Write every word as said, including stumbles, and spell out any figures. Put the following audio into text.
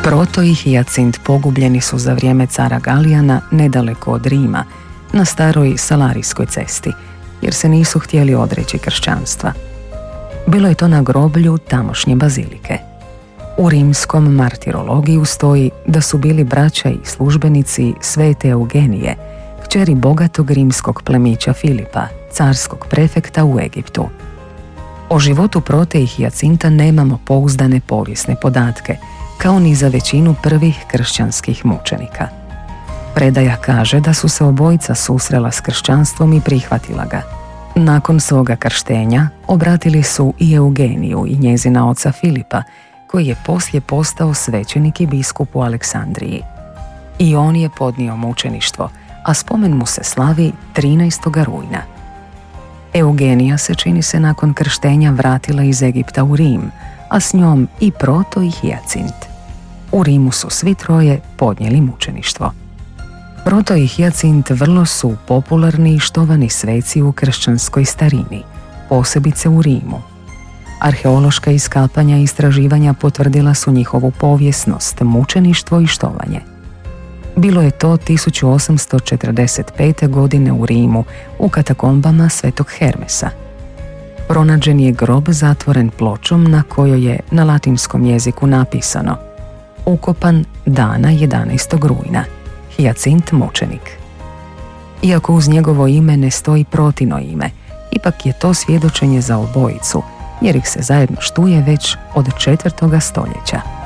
Proto i Hijacint pogubljeni su za vrijeme cara Galijana nedaleko od Rima, na staroj Salarijskoj cesti, jer se nisu htjeli odreći kršćanstva. Bilo je to na groblju tamošnje bazilike. U rimskom martirologiju stoji da su bili braća i službenici svete Eugenije, kćeri bogatog rimskog plemića Filipa, carskog prefekta u Egiptu. O životu Prote i Hijacinta nemamo pouzdane povijesne podatke, kao ni za većinu prvih kršćanskih mučenika. Predaja kaže da su se obojica susrela s kršćanstvom i prihvatila ga. Nakon svoga krštenja obratili su i Eugeniju i njezina oca Filipa, koji je poslije postao svećenik i biskup u Aleksandriji. I on je podnio mučeništvo, a spomen mu se slavi trinaestog rujna. Eugenija se, čini se, nakon krštenja vratila iz Egipta u Rim, a s njom i Proto i Hijacint. U Rimu su svi troje podnijeli mučeništvo. Proto i Hijacint vrlo su popularni i štovani sveci u kršćanskoj starini, posebice u Rimu. Arheološka iskapanja i istraživanja potvrdila su njihovu povijesnost, mučeništvo i štovanje. Bilo je to tisuću osamsto četrdeset pete. godine u Rimu, u katakombama Svetog Hermesa. Pronađen je grob zatvoren pločom na kojoj je na latinskom jeziku napisano: ukopan dana jedanaestog rujna, Hijacint mučenik. Iako uz njegovo ime ne stoji Protino ime, ipak je to svjedočenje za obojicu, jer ih se zajedno štuje već od četvrtoga stoljeća.